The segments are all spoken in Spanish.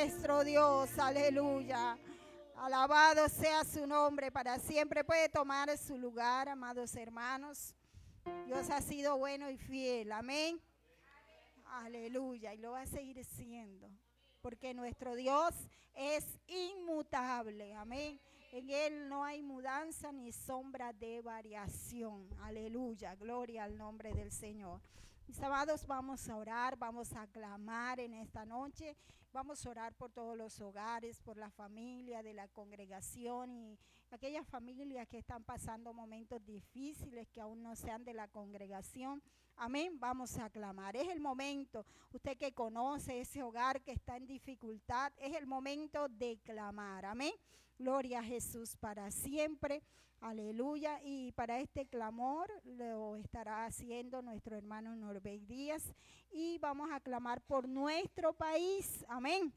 nuestro Dios, aleluya. Alabado sea su nombre para siempre. Puede tomar su lugar, amados hermanos. Dios ha sido bueno y fiel, amén. Aleluya, y lo va a seguir siendo, porque nuestro Dios es inmutable, amén. En Él no hay mudanza ni sombra de variación, aleluya, gloria al nombre del Señor. Mis amados, vamos a orar, vamos a clamar en esta noche, vamos a orar por todos los hogares, por la familia de la congregación y aquellas familias que están pasando momentos difíciles, que aún no sean de la congregación. Amén, vamos a clamar. Es el momento, usted que conoce ese hogar que está en dificultad, es el momento de clamar. Amén. Gloria a Jesús para siempre. Aleluya. Y para este clamor lo estará haciendo nuestro hermano Norbey Díaz. Y vamos a clamar por nuestro país. Amén.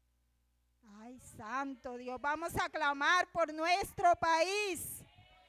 Ay, santo Dios. Vamos a clamar por nuestro país.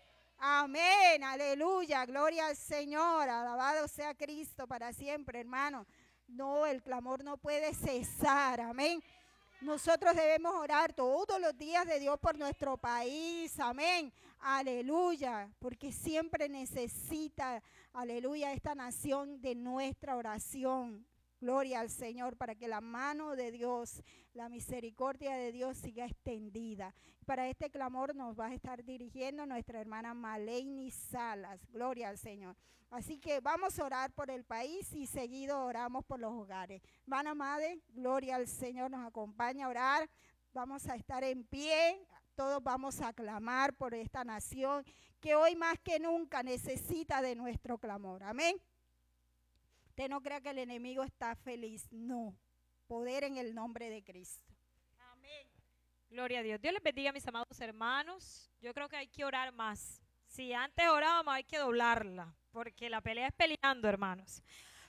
Amén, aleluya, gloria al Señor, alabado sea Cristo para siempre, hermano. No, el clamor no puede cesar, amén. Nosotros debemos orar todos los días de Dios por nuestro país, amén, aleluya, porque siempre necesita, aleluya, esta nación de nuestra oración. Gloria al Señor, para que la mano de Dios, la misericordia de Dios siga extendida. Para este clamor nos va a estar dirigiendo nuestra hermana Maleini Salas. Gloria al Señor. Así que vamos a orar por el país y seguido oramos por los hogares. Hermana Madre, gloria al Señor, nos acompaña a orar. Vamos a estar en pie. Todos vamos a clamar por esta nación que hoy más que nunca necesita de nuestro clamor. Amén. Usted no crea que el enemigo está feliz, no. Poder en el nombre de Cristo. Amén. Gloria a Dios. Dios les bendiga, mis amados hermanos. Yo creo que hay que orar más. Si antes orábamos, hay que doblarla, porque la pelea es peleando, hermanos.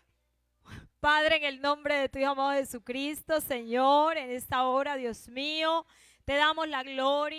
Padre, en el nombre de tu Hijo amado Jesucristo, Señor, en esta hora, Dios mío, te damos la gloria.